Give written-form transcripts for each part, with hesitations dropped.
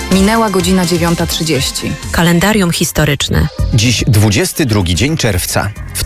Minęła godzina 9:30. Kalendarium historyczne. Dziś 22 dzień czerwca. W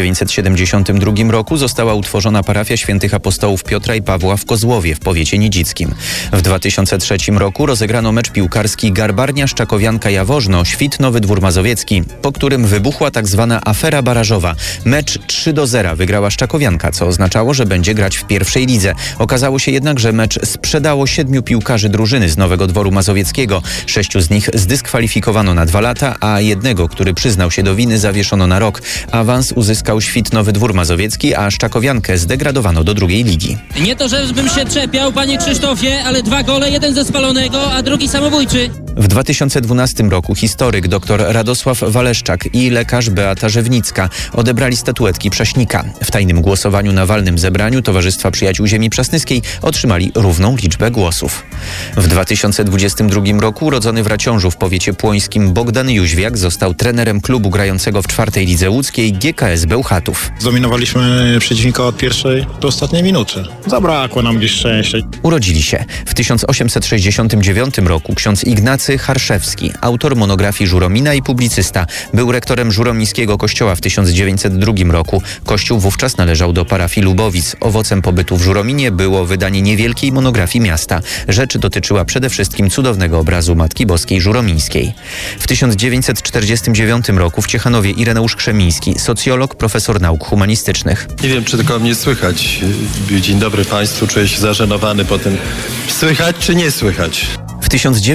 1972 roku została utworzona parafia świętych apostołów Piotra i Pawła w Kozłowie w powiecie nidzickim. W 2003 roku rozegrano mecz piłkarski Garbarnia-Szczakowianka-Jaworzno, Świt Nowy Dwór Mazowiecki, po którym wybuchła tzw. afera barażowa. Mecz 3-0 wygrała Szczakowianka, co oznaczało, że będzie grać w pierwszej lidze. Okazało się jednak, że mecz sprzedało 7 piłkarzy drużyny z Nowego Dworu Mazowieckiego. 6 z nich zdyskwalifikowano na 2 lata, a jednego, który przyznał się do winy, zawieszono na rok. Awans uzyskał Świt Nowy Dwór Mazowiecki, a Szczakowiankę zdegradowano do drugiej ligi. Nie to, żebym się czepiał, panie Krzysztofie, ale 2 gole, jeden ze spalonego, a drugi samobójczy. W 2012 roku historyk dr Radosław Waleszczak i lekarz Beata Rzewnicka odebrali statuetki Prześnika. W tajnym głosowaniu na walnym zebraniu Towarzystwa Przyjaciół Ziemi Przasnyskiej otrzymali równą liczbę głosów. W 2022 roku urodzony w Raciążu w powiecie płońskim Bogdan Jóźwiak został trenerem klubu grającego w 4. lidze łódzkiej GKS Bełchatów. Zdominowaliśmy przeciwnika od pierwszej do ostatniej minuty. Zabrakło nam gdzieś szczęścia. Urodzili się w 1869 roku ksiądz Ignacy Harszewski, autor monografii Żuromina i publicysta. Był rektorem Żuromińskiego kościoła w 1902 roku. Kościół wówczas należał do parafii Lubowic. Owocem pobytu w Żurominie było wydanie niewielkiej monografii miasta. Rzecz dotyczyła przede wszystkim cudownego obrazu Matki Boskiej Żuromińskiej. W 1949 roku w Ciechanowie Ireneusz Krzemiński, socjolog, profesor nauk humanistycznych. Nie wiem, czy tylko mnie słychać. Dzień dobry Państwu, czuję się zażenowany po tym. Słychać czy nie słychać? W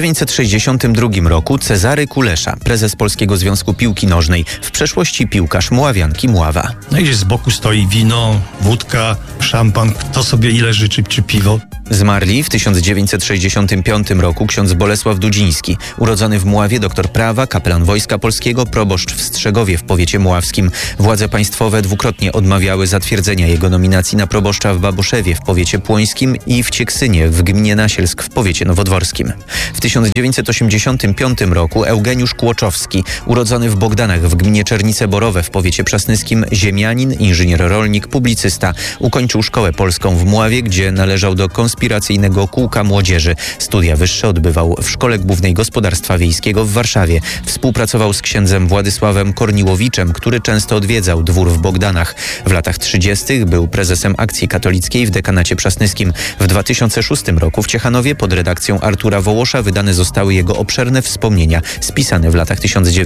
1962 roku Cezary Kulesza, prezes Polskiego Związku Piłki Nożnej, w przeszłości piłkarz Mławianki Mława. No i gdzieś z boku stoi wino, wódka, szampan, kto sobie ile życzy, czy piwo. Zmarli w 1965 roku ksiądz Bolesław Dudziński, urodzony w Mławie, doktor prawa, kapelan Wojska Polskiego, proboszcz w Strzegowie w powiecie mławskim. Władze państwowe dwukrotnie odmawiały zatwierdzenia jego nominacji na proboszcza w Babuszewie w powiecie płońskim i w Cieksynie w gminie Nasielsk w powiecie nowodworskim. W 1985 roku Eugeniusz Kłoczowski, urodzony w Bogdanach w gminie Czernice Borowe w powiecie przasnyskim, ziemianin, inżynier rolnik, publicysta. Ukończył szkołę polską w Mławie, gdzie należał do konspiracyjnego kółka młodzieży. Studia wyższe odbywał w Szkole Głównej Gospodarstwa Wiejskiego w Warszawie. Współpracował z księdzem Władysławem Korniłowiczem, który często odwiedzał dwór w Bogdanach. W latach 30. był prezesem Akcji Katolickiej w dekanacie przasnyskim. W 2006 roku w Ciechanowie pod redakcją Artura Wołosza wydane zostały jego obszerne wspomnienia, spisane w latach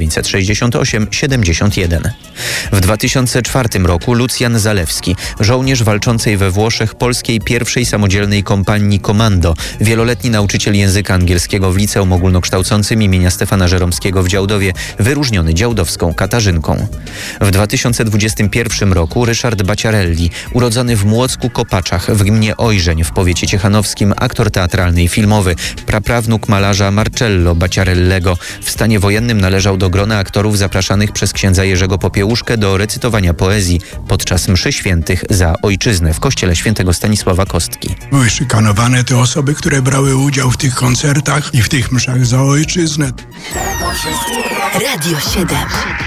1968-71. W 2004 roku Lucjan Zalewski, żołnierz walczącej we Włoszech polskiej pierwszej samodzielnej kompanii Komando, wieloletni nauczyciel języka angielskiego w liceum ogólnokształcącym imienia Stefana Żeromskiego w Działdowie, wyróżniony działdowską Katarzynką. W 2021 roku Ryszard Baciarelli, urodzony w Młocku-Kopaczach w gminie Ojrzeń w powiecie ciechanowskim, aktor teatralny i filmowy, praprawnuk malarza Marcello Baciarellego. W stanie wojennym należał do grona aktorów zapraszanych przez księdza Jerzego Popiełuszkę do recytowania poezji podczas mszy świętych za ojczyznę w kościele świętego Stanisława Kostki. Były szykanowane te osoby, które brały udział w tych koncertach i w tych mszach za ojczyznę. Radio 7.